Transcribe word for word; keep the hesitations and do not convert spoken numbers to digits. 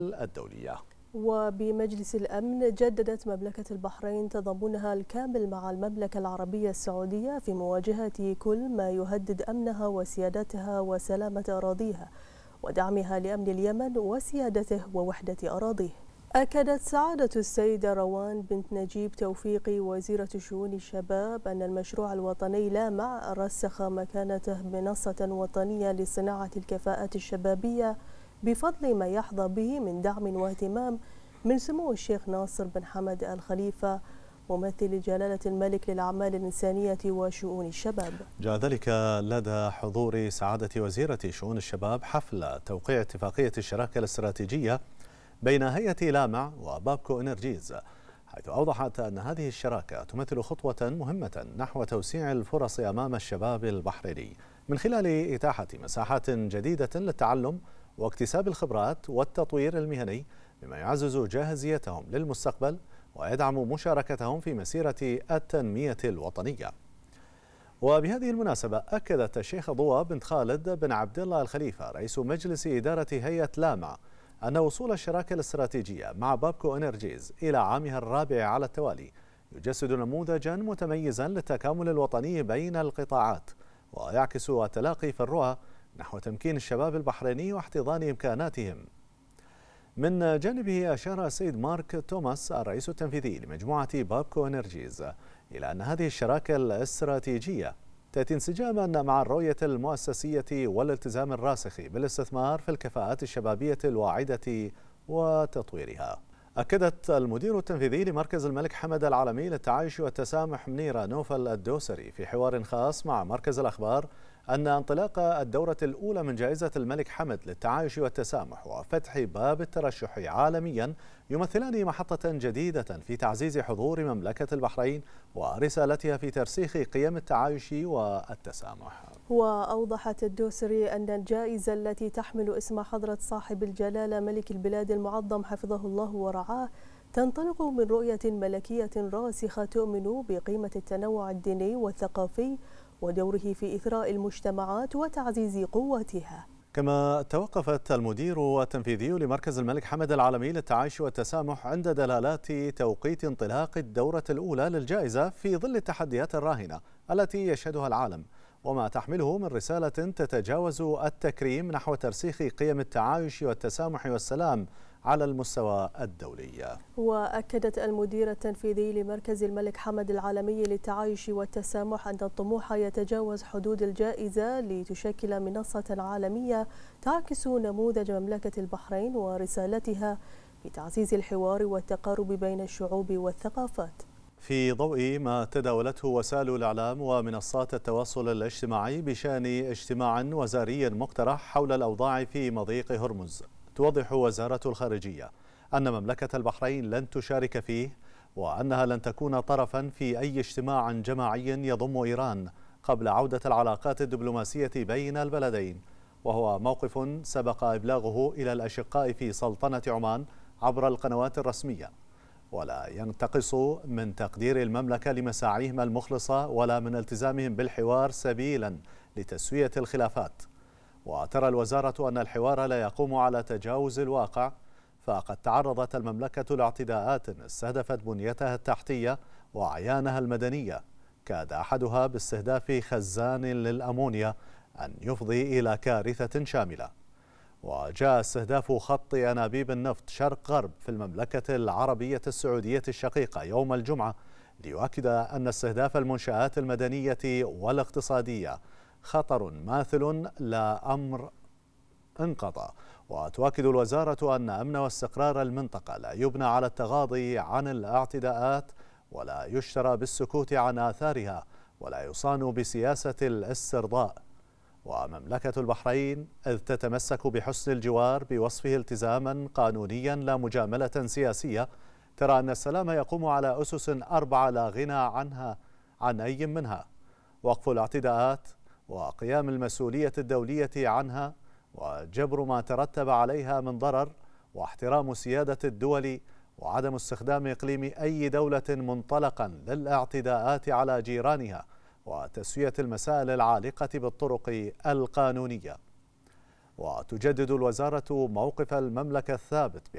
الدولية. وبمجلس الأمن جددت مملكة البحرين تضامنها الكامل مع المملكة العربية السعودية في مواجهة كل ما يهدد أمنها وسيادتها وسلامة أراضيها ودعمها لأمن اليمن وسيادته ووحدة أراضيه. أكدت سعادة السيدة روان بنت نجيب توفيقي وزيرة شؤون الشباب أن المشروع الوطني لامع رسخ مكانته منصة وطنية لصناعة الكفاءات الشبابية بفضل ما يحظى به من دعم واهتمام من سمو الشيخ ناصر بن حمد آل خليفة ممثل جلالة الملك للأعمال الإنسانية وشؤون الشباب. جاء ذلك لدى حضور سعادة وزيرة شؤون الشباب حفل توقيع اتفاقية الشراكة الاستراتيجية بين هيئة لامع وبابكو إنرجيز، حيث أوضحت أن هذه الشراكة تمثل خطوة مهمة نحو توسيع الفرص أمام الشباب البحريني من خلال إتاحة مساحات جديدة للتعلم واكتساب الخبرات والتطوير المهني، بما يعزز جاهزيتهم للمستقبل ويدعم مشاركتهم في مسيرة التنمية الوطنية. وبهذه المناسبة أكدت الشيخة ضوى بنت خالد بن عبد الله الخليفة رئيس مجلس إدارة هيئة لامع أن وصول الشراكة الاستراتيجية مع بابكو إنرجيز إلى عامها الرابع على التوالي يجسد نموذجا متميزا للتكامل الوطني بين القطاعات، ويعكس التلاقي في الرؤى نحو تمكين الشباب البحريني واحتضان إمكاناتهم. من جانبه أشار السيد مارك توماس الرئيس التنفيذي لمجموعة بابكو إنرجيز إلى أن هذه الشراكة الاستراتيجية تأتي انسجاما مع الرؤية المؤسسية والالتزام الراسخ بالاستثمار في الكفاءات الشبابية الواعدة وتطويرها. أكدت المدير التنفيذي لمركز الملك حمد العالمي للتعايش والتسامح منيرة نوفل الدوسري في حوار خاص مع مركز الأخبار أن انطلاق الدورة الأولى من جائزة الملك حمد للتعايش والتسامح وفتح باب الترشح عالميا يمثلان محطة جديدة في تعزيز حضور مملكة البحرين ورسالتها في ترسيخ قيم التعايش والتسامح. وأوضحت الدوسري أن الجائزة التي تحمل اسم حضرة صاحب الجلالة ملك البلاد المعظم حفظه الله ورعاه تنطلق من رؤية ملكية راسخة تؤمن بقيمة التنوع الديني والثقافي ودوره في إثراء المجتمعات وتعزيز قوتها. كما توقفت المدير التنفيذي لمركز الملك حمد العالمي للتعايش والتسامح عند دلالات توقيت انطلاق الدورة الأولى للجائزة في ظل التحديات الراهنة التي يشهدها العالم، وما تحمله من رسالة تتجاوز التكريم نحو ترسيخ قيم التعايش والتسامح والسلام على المستوى الدولي. وأكدت المدير التنفيذي لمركز الملك حمد العالمي للتعايش والتسامح أن الطموح يتجاوز حدود الجائزة لتشكل منصة عالمية تعكس نموذج مملكة البحرين ورسالتها في تعزيز الحوار والتقارب بين الشعوب والثقافات. في ضوء ما تداولته وسائل الإعلام ومنصات التواصل الاجتماعي بشأن اجتماع وزاري مقترح حول الأوضاع في مضيق هرمز، توضح وزارة الخارجية أن مملكة البحرين لن تشارك فيه، وأنها لن تكون طرفا في أي اجتماع جماعي يضم إيران قبل عودة العلاقات الدبلوماسية بين البلدين، وهو موقف سبق إبلاغه إلى الأشقاء في سلطنة عمان عبر القنوات الرسمية، ولا ينتقص من تقدير المملكة لمساعيهم المخلصة ولا من التزامهم بالحوار سبيلا لتسوية الخلافات. وترى الوزارة أن الحوار لا يقوم على تجاوز الواقع، فقد تعرضت المملكة لاعتداءات استهدفت بنيتها التحتية وأعيانها المدنية، كاد أحدها باستهداف خزان للأمونيا أن يفضي إلى كارثة شاملة. وجاء استهداف خط أنابيب النفط شرق غرب في المملكة العربية السعودية الشقيقة يوم الجمعة ليؤكد أن استهداف المنشآت المدنية والاقتصادية خطر ماثل لا أمر انقضى. وتؤكد الوزارة أن أمن واستقرار المنطقة لا يبنى على التغاضي عن الاعتداءات ولا يشترى بالسكوت عن آثارها ولا يصان بسياسة الاسترضاء. ومملكة البحرين إذ تتمسك بحسن الجوار بوصفه التزاما قانونيا لا مجاملة سياسية، ترى أن السلام يقوم على أسس أربعة لا غنى عنها عن أي منها: وقف الاعتداءات، وقيام المسؤولية الدولية عنها، وجبر ما ترتب عليها من ضرر، واحترام سيادة الدول، وعدم استخدام إقليم أي دولة منطلقا للاعتداءات على جيرانها، وتسوية المسائل العالقة بالطرق القانونية. وتجدد الوزارة موقف المملكة الثابت